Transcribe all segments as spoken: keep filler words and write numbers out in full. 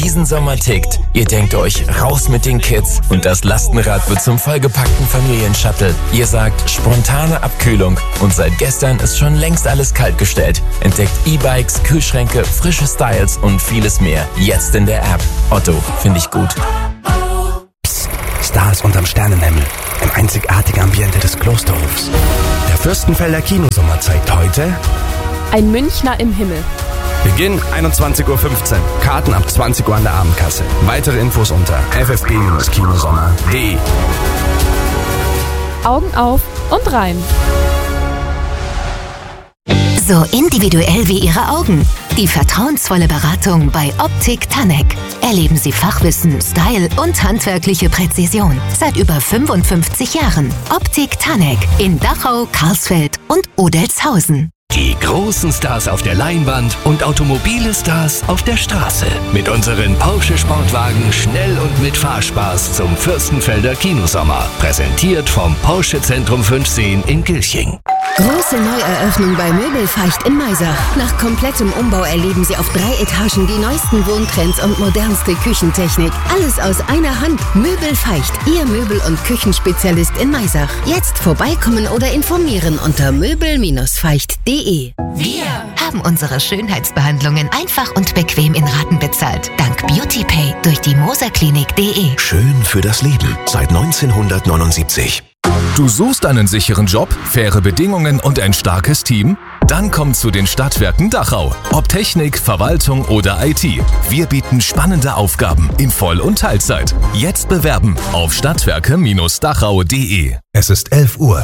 diesen Sommer tickt. Ihr denkt euch, raus mit den Kids und das Lastenrad wird zum vollgepackten Familienshuttle. Ihr sagt, spontane Abkühlung und seit gestern ist schon längst alles kaltgestellt. Entdeckt E-Bikes, Kühlschränke, frische Styles und vieles mehr. Jetzt in der App. Otto, finde ich gut. Psst, Stars unterm Sternenhimmel. Im einzigartigen Ambiente des Klosterhofs. Der Fürstenfelder Kinosommer zeigt heute Ein Münchner im Himmel. Beginn einundzwanzig Uhr fünfzehn. Karten ab zwanzig Uhr an der Abendkasse. Weitere Infos unter f f b kinosommer punkt d e. Augen auf und rein. So individuell wie Ihre Augen. Die vertrauensvolle Beratung bei Optik Tanek. Erleben Sie Fachwissen, Style und handwerkliche Präzision. Seit über fünfundfünfzig Jahren. Optik Tanek in Dachau, Karlsfeld und Odelshausen. Die großen Stars auf der Leinwand und automobile Stars auf der Straße. Mit unseren Porsche Sportwagen schnell und mit Fahrspaß zum Fürstenfelder Kinosommer. Präsentiert vom Porsche Zentrum fünfzehn in Gilching. Große Neueröffnung bei Möbelfeicht in Maisach. Nach komplettem Umbau erleben Sie auf drei Etagen die neuesten Wohntrends und modernste Küchentechnik. Alles aus einer Hand. Möbelfeicht, Ihr Möbel- und Küchenspezialist in Maisach. Jetzt vorbeikommen oder informieren unter möbel feicht punkt de. Wir haben unsere Schönheitsbehandlungen einfach und bequem in Raten bezahlt. Dank BeautyPay durch die moserklinik punkt de. Schön für das Leben seit neunzehnhundertneunundsiebzig. Du suchst einen sicheren Job, faire Bedingungen und ein starkes Team? Dann komm zu den Stadtwerken Dachau. Ob Technik, Verwaltung oder I T. Wir bieten spannende Aufgaben in Voll- und Teilzeit. Jetzt bewerben auf stadtwerke Dachau punkt de. Es ist elf Uhr.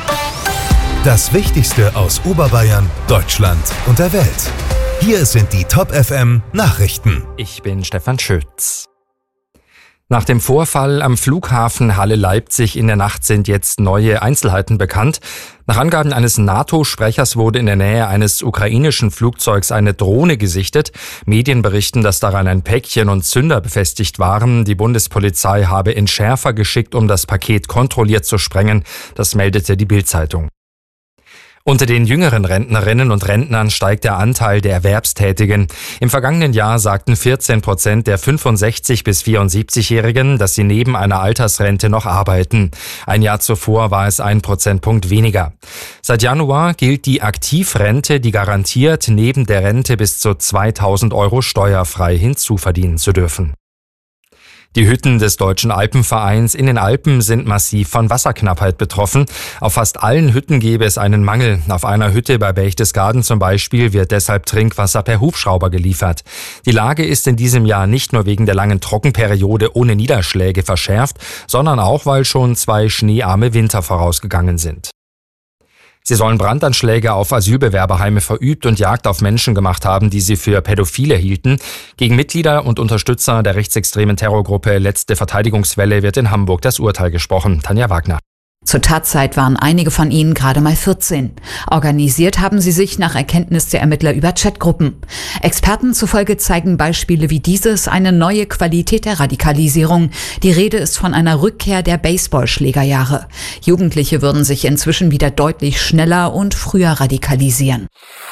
Das Wichtigste aus Oberbayern, Deutschland und der Welt. Hier sind die Top F M Nachrichten. Ich bin Stefan Schütz. Nach dem Vorfall am Flughafen Halle-Leipzig in der Nacht sind jetzt neue Einzelheiten bekannt. Nach Angaben eines NATO-Sprechers wurde in der Nähe eines ukrainischen Flugzeugs eine Drohne gesichtet. Medien berichten, dass daran ein Päckchen und Zünder befestigt waren. Die Bundespolizei habe Entschärfer geschickt, um das Paket kontrolliert zu sprengen. Das meldete die Bild-Zeitung. Unter den jüngeren Rentnerinnen und Rentnern steigt der Anteil der Erwerbstätigen. Im vergangenen Jahr sagten vierzehn Prozent der fünfundsechzig- bis vierundsiebzigjährigen, dass sie neben einer Altersrente noch arbeiten. Ein Jahr zuvor war es ein Prozentpunkt weniger. Seit Januar gilt die Aktivrente, die garantiert, neben der Rente bis zu zweitausend Euro steuerfrei hinzuverdienen zu dürfen. Die Hütten des Deutschen Alpenvereins in den Alpen sind massiv von Wasserknappheit betroffen. Auf fast allen Hütten gäbe es einen Mangel. Auf einer Hütte bei Berchtesgaden zum Beispiel wird deshalb Trinkwasser per Hubschrauber geliefert. Die Lage ist in diesem Jahr nicht nur wegen der langen Trockenperiode ohne Niederschläge verschärft, sondern auch, weil schon zwei schneearme Winter vorausgegangen sind. Sie sollen Brandanschläge auf Asylbewerberheime verübt und Jagd auf Menschen gemacht haben, die sie für Pädophile hielten. Gegen Mitglieder und Unterstützer der rechtsextremen Terrorgruppe Letzte Verteidigungswelle wird in Hamburg das Urteil gesprochen. Tanja Wagner. Zur Tatzeit waren einige von ihnen gerade mal vierzehn. Organisiert haben sie sich nach Erkenntnis der Ermittler über Chatgruppen. Experten zufolge zeigen Beispiele wie dieses eine neue Qualität der Radikalisierung. Die Rede ist von einer Rückkehr der Baseballschlägerjahre. Jugendliche würden sich inzwischen wieder deutlich schneller und früher radikalisieren.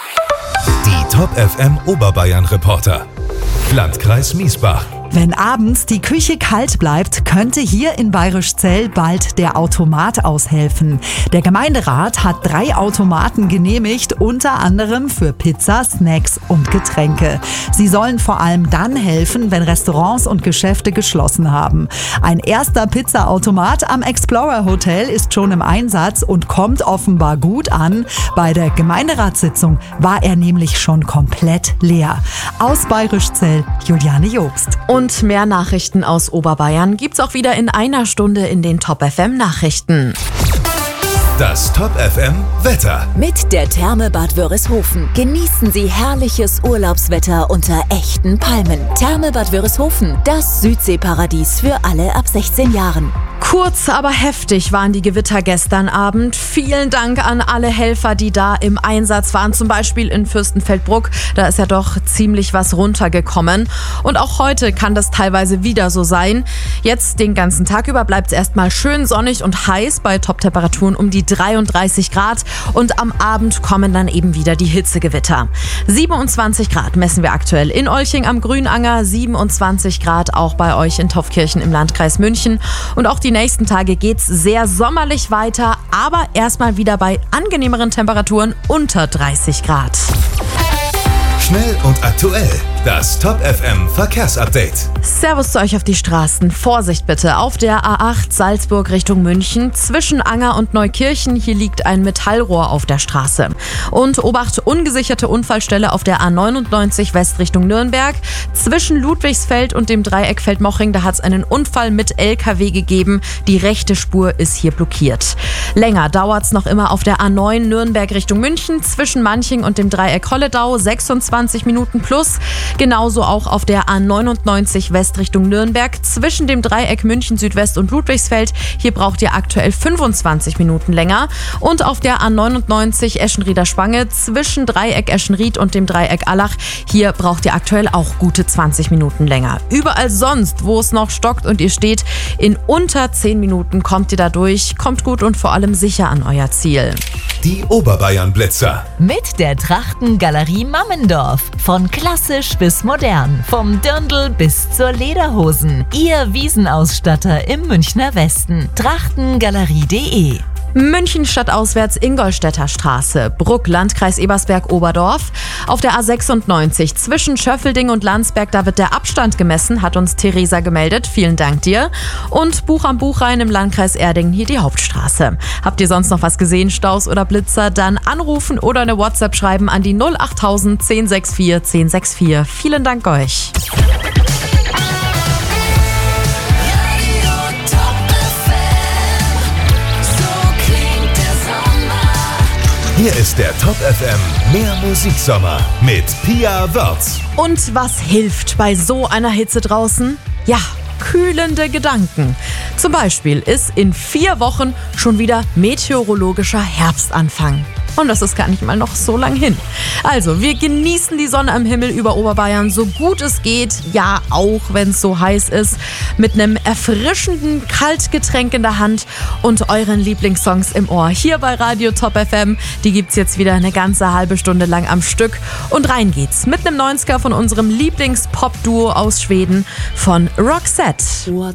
Die Top F M Oberbayern Reporter. Landkreis Miesbach. Wenn abends die Küche kalt bleibt, könnte hier in Bayrischzell bald der Automat aushelfen. Der Gemeinderat hat drei Automaten genehmigt, unter anderem für Pizza, Snacks und Getränke. Sie sollen vor allem dann helfen, wenn Restaurants und Geschäfte geschlossen haben. Ein erster Pizzaautomat am Explorer Hotel ist schon im Einsatz und kommt offenbar gut an. Bei der Gemeinderatssitzung war er nämlich schon komplett leer. Aus Bayrischzell, Juliane Jobst. Und mehr Nachrichten aus Oberbayern gibt's auch wieder in einer Stunde in den Top F M Nachrichten. Das Top F M Wetter. Mit der Therme Bad Wörishofen genießen Sie herrliches Urlaubswetter unter echten Palmen. Therme Bad Wörishofen, das Südseeparadies für alle ab sechzehn Jahren. Kurz, aber heftig waren die Gewitter gestern Abend. Vielen Dank an alle Helfer, die da im Einsatz waren. Zum Beispiel in Fürstenfeldbruck. Da ist ja doch ziemlich was runtergekommen. Und auch heute kann das teilweise wieder so sein. Jetzt den ganzen Tag über bleibt es erstmal schön sonnig und heiß bei Toptemperaturen um die dreiunddreißig Grad. Und am Abend kommen dann eben wieder die Hitzegewitter. siebenundzwanzig Grad messen wir aktuell in Olching am Grünanger. siebenundzwanzig Grad auch bei euch in Taufkirchen im Landkreis München. Und auch die nächsten Tage geht's sehr sommerlich weiter, aber erstmal wieder bei angenehmeren Temperaturen unter dreißig Grad. Schnell und aktuell. Das Top F M Verkehrsupdate. Servus zu euch auf die Straßen. Vorsicht bitte auf der A acht Salzburg Richtung München. Zwischen Anger und Neukirchen, hier liegt ein Metallrohr auf der Straße. Und Obacht, ungesicherte Unfallstelle auf der A neunundneunzig West Richtung Nürnberg. Zwischen Ludwigsfeld und dem Dreieck Feldmochring, da hat es einen Unfall mit L K W gegeben. Die rechte Spur ist hier blockiert. Länger dauert es noch immer auf der A neun Nürnberg Richtung München. Zwischen Manching und dem Dreieck Holledau sechsundzwanzig Minuten plus. Genauso auch auf der A neunundneunzig West Richtung Nürnberg. Zwischen dem Dreieck München Südwest und Ludwigsfeld. Hier braucht ihr aktuell fünfundzwanzig Minuten länger. Und auf der A neunundneunzig Eschenrieder Spange zwischen Dreieck Eschenried und dem Dreieck Allach. Hier braucht ihr aktuell auch gute zwanzig Minuten länger. Überall sonst, wo es noch stockt und ihr steht, in unter zehn Minuten kommt ihr da durch. Kommt gut und vor allem sicher an euer Ziel. Die Oberbayern-Blitzer. Mit der Trachtengalerie Mammendorf. Von klassisch bis modern. Vom Dirndl bis zur Lederhosen. Ihr Wiesenausstatter im Münchner Westen. Trachtengalerie punkt de. München stadtauswärts Ingolstädter Straße, Bruck, Landkreis Ebersberg-Oberdorf. Auf der A sechsundneunzig zwischen Schöffelding und Landsberg, da wird der Abstand gemessen, hat uns Theresa gemeldet. Vielen Dank dir. Und Buch am Buchrhein im Landkreis Erding, hier die Hauptstraße. Habt ihr sonst noch was gesehen, Staus oder Blitzer? Dann anrufen oder eine WhatsApp schreiben an die null achttausend zehn sechs vier zehn sechs vier. Vielen Dank euch. Hier ist der Top F M Mehr Musiksommer mit Pia Wörz. Und was hilft bei so einer Hitze draußen? Ja, kühlende Gedanken. Zum Beispiel ist in vier Wochen schon wieder meteorologischer Herbstanfang. Und das ist gar nicht mal noch so lang hin. Also, wir genießen die Sonne am Himmel über Oberbayern so gut es geht. Ja, auch wenn es so heiß ist. Mit einem erfrischenden Kaltgetränk in der Hand und euren Lieblingssongs im Ohr. Hier bei Radio Top F M. Die gibt's jetzt wieder eine ganze halbe Stunde lang am Stück. Und rein geht's mit einem neunziger von unserem Lieblings-Pop-Duo aus Schweden von Roxette.